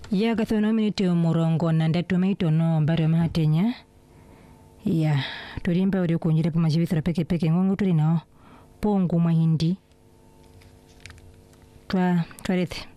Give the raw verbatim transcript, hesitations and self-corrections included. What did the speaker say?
Ya kathono minute umurongo na ndatumeito no mbari mahatenya. Ya tulimba uri kunjire pa majibithira peke peke ngongo tuli nao pongu mahindi. Twa twarete.